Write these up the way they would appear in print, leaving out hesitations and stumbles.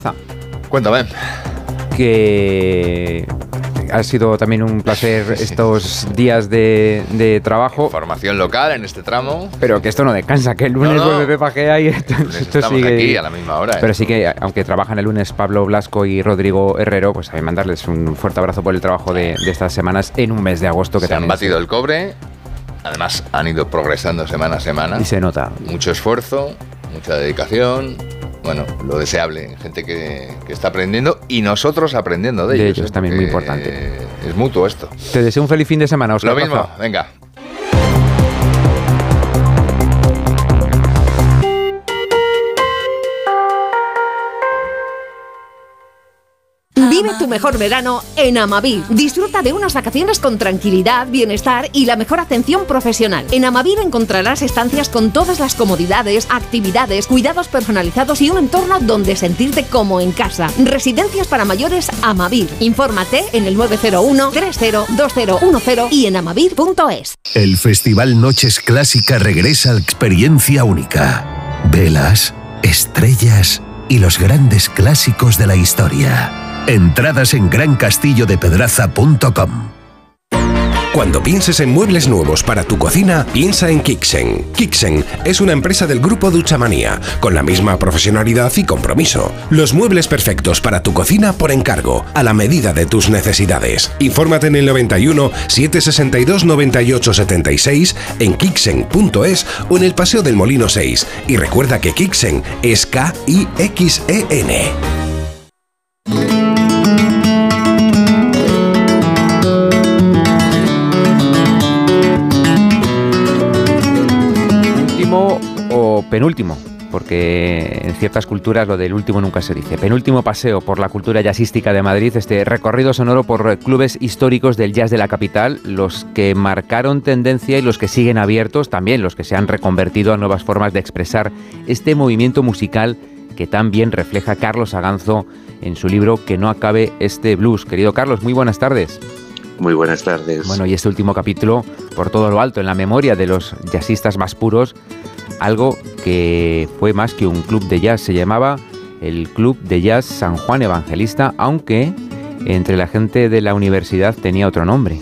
Cuéntame. Que ha sido también un placer estos días de trabajo. Formación local en este tramo. Pero que esto no descansa, que el lunes vuelve Pepa Gea y esto estamos sigue aquí a la misma hora. Pero sí que, aunque trabajan el lunes Pablo Blasco y Rodrigo Herrero, pues a mí mandarles un fuerte abrazo por el trabajo de estas semanas en un mes de agosto que se han batido el cobre. Además han ido progresando semana a semana. Y se nota. Mucho esfuerzo, mucha dedicación. Bueno, lo deseable, gente que está aprendiendo y nosotros aprendiendo de ellos. De ellos también, muy importante. Es mutuo esto. Te deseo un feliz fin de semana, Óscar. Lo mismo, venga. Vive tu mejor verano en Amavir. Disfruta de unas vacaciones con tranquilidad, bienestar y la mejor atención profesional. En Amavir encontrarás estancias con todas las comodidades, actividades, cuidados personalizados y un entorno donde sentirte como en casa. Residencias para mayores Amavir. Infórmate en el 901-302010 y en amavir.es. El Festival Noches Clásica regresa a la experiencia única. Velas, estrellas y los grandes clásicos de la historia. Entradas en grancastillodepedraza.com. Cuando pienses en muebles nuevos para tu cocina, piensa en Kixen. Kixen es una empresa del grupo Duchamanía, con la misma profesionalidad y compromiso. Los muebles perfectos para tu cocina por encargo, a la medida de tus necesidades. Infórmate en el 91 762 98 76, en Kixen.es o en el Paseo del Molino 6. Y recuerda que Kixen es K-I-X-E-N. O penúltimo, porque en ciertas culturas lo del último nunca se dice. Penúltimo paseo por la cultura jazzística de Madrid, este recorrido sonoro por clubes históricos del jazz de la capital, los que marcaron tendencia y los que siguen abiertos, también los que se han reconvertido a nuevas formas de expresar este movimiento musical que tan bien refleja Carlos Aganzo en su libro Que no acabe este blues. Querido Carlos, muy buenas tardes. Muy buenas tardes. Bueno, y este último capítulo, por todo lo alto, en la memoria de los jazzistas más puros, algo que fue más que un club de jazz, se llamaba el Club de Jazz San Juan Evangelista, aunque entre la gente de la universidad tenía otro nombre.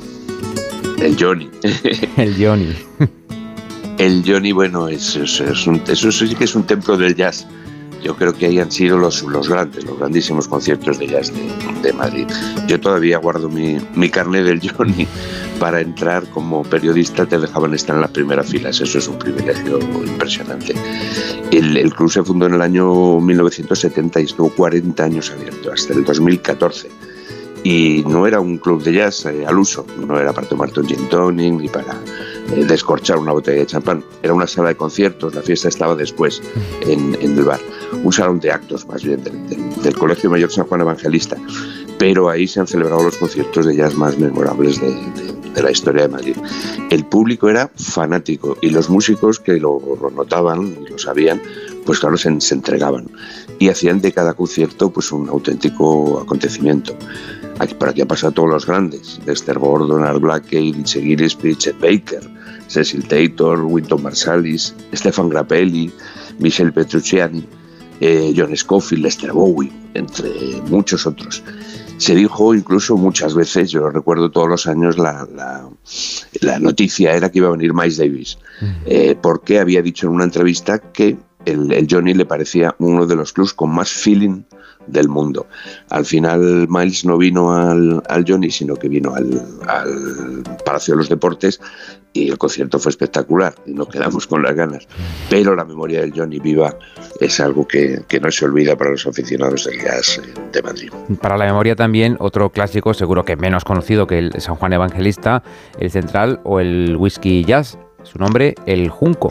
El Johnny. El Johnny. El Johnny, bueno, eso sí que es un templo del jazz. Yo creo que ahí han sido los grandísimos conciertos de jazz de Madrid. Yo todavía guardo mi carnet del Johnny. Para entrar como periodista te dejaban estar en las primeras filas, eso es un privilegio impresionante. El club se fundó en el año 1970 y estuvo 40 años abierto, hasta el 2014. Y no era un club de jazz al uso, no era para tomarte un gin tonic ni para descorchar una botella de champán. Era una sala de conciertos, la fiesta estaba después en el bar. Un salón de actos más bien del Colegio Mayor San Juan Evangelista. Pero ahí se han celebrado los conciertos de jazz más memorables de la historia de Madrid. El público era fanático y los músicos que lo notaban y lo sabían, pues claro, se entregaban. Y hacían de cada concierto pues un auténtico acontecimiento. Por aquí han pasado todos los grandes: Dexter Gordon, Art Blakey, Dizzy Gillespie, Chet Baker, Cecil Taylor, Wynton Marsalis, Stefan Grappelli, Michel Petrucciani, John Scofield, Lester Bowie, entre muchos otros. Se dijo incluso muchas veces, yo lo recuerdo todos los años, la noticia era que iba a venir Miles Davis, porque había dicho en una entrevista que el Johnny le parecía uno de los clubs con más feeling del mundo. Al final Miles no vino al Johnny, sino que vino al Palacio de los Deportes, y el concierto fue espectacular y nos quedamos con las ganas. Pero la memoria del Johnny viva es algo que no se olvida para los aficionados del jazz de Madrid. Para la memoria también otro clásico, seguro que menos conocido que el San Juan Evangelista, el Central o el Whisky Jazz, su nombre, el Junco.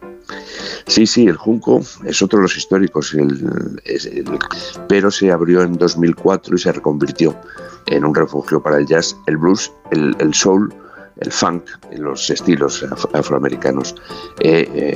Sí, el Junco es otro de los históricos, pero se abrió en 2004 y se reconvirtió en un refugio para el jazz, el blues, el soul, el funk, los estilos afroamericanos.